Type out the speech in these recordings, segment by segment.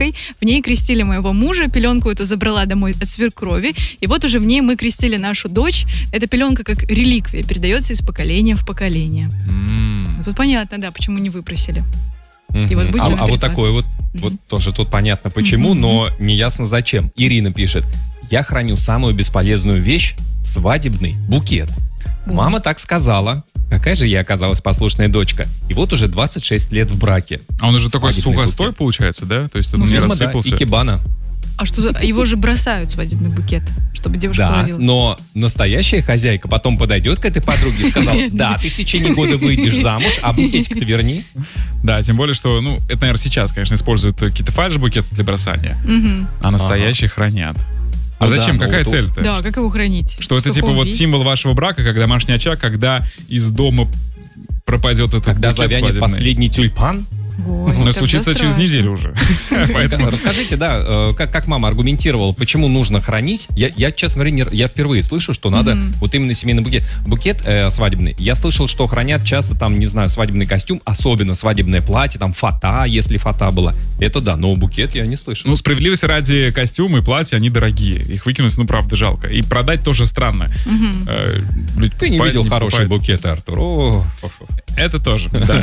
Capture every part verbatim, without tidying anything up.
пеленкой. В ней крестили моего мужа. Пеленку эту забрала домой от свекрови. И вот уже в ней мы крестили нашу дочь. Эта пеленка как реликвия передается из поколения в поколение. Mm. Ну, тут понятно, да, почему не выпросили. Mm-hmm. И вот а, а вот такое вот, mm-hmm. вот тоже тут понятно почему, mm-hmm. но неясно зачем. Ирина пишет: я храню самую бесполезную вещь — свадебный букет. Mm-hmm. Мама так сказала. Какая же я оказалась послушная дочка. И вот уже двадцать шесть лет в браке. А он уже такой сухостой букет. Получается, да? То есть он не рассыпался. Да, икебана. А что, его же бросают, свадебный букет, чтобы девушка да, ловила. Но настоящая хозяйка потом подойдет к этой подруге и сказала: да, ты в течение года выйдешь замуж, а букетик-то верни. Да, тем более, что, ну, это, наверное, сейчас, конечно, используют какие-то фальш-букеты для бросания, а настоящие хранят. А ну зачем? Да, Какая ну, цель-то? Да, как его хранить? Что это типа вот символ вашего брака, как домашний очаг, когда из дома пропадет этот когда завянет свадебный. Последний тюльпан? Ой, но случится через неделю уже. Поэтому расскажите, да, как, как мама аргументировала, почему нужно хранить. Я, я честно говоря, не, я впервые слышу, что надо mm-hmm. вот именно семейный букет. Букет э, свадебный. Я слышал, что хранят часто там, не знаю, свадебный костюм, особенно свадебное платье, там фата, если фата была. Это да, но букет я не слышал. Ну, справедливости ради, костюмы и платья, они дорогие. Их выкинуть, ну, правда, жалко. И продать тоже странно. Mm-hmm. Э, Ты не видел не хорошие букеты, Артур. О, это тоже, да.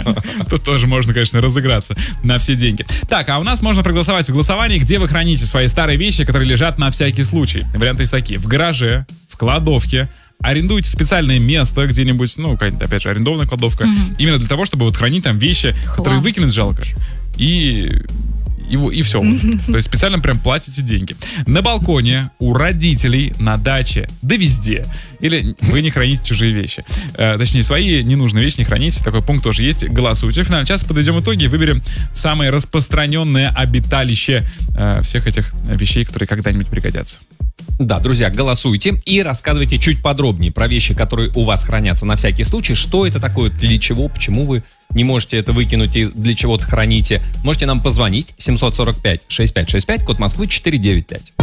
Тут тоже можно, конечно, разыграться на все деньги. Так, а у нас можно проголосовать в голосовании, где вы храните свои старые вещи, которые лежат на всякий случай. Варианты есть такие: в гараже, в кладовке. Арендуйте специальное место где-нибудь, ну, какая-нибудь, опять же, арендованная кладовка, mm-hmm. именно для того, чтобы вот хранить там вещи, Хлам. которые выкинуть жалко. И... И, и все. То есть специально прям платите деньги. На балконе, у родителей, на даче, да везде. Или вы не храните чужие вещи. Э, точнее, свои ненужные вещи не храните. Такой пункт тоже есть. Голосуйте. В финале часа подведем итоги и выберем самое распространенное обиталище э, всех этих вещей, которые когда-нибудь пригодятся. Да, друзья, голосуйте и рассказывайте чуть подробнее про вещи, которые у вас хранятся на всякий случай. Что это такое, для чего, почему вы не можете это выкинуть и для чего-то храните. Можете нам позвонить семь сорок пять шестьдесят пять шестьдесят пять, код Москвы четыреста девяносто пять.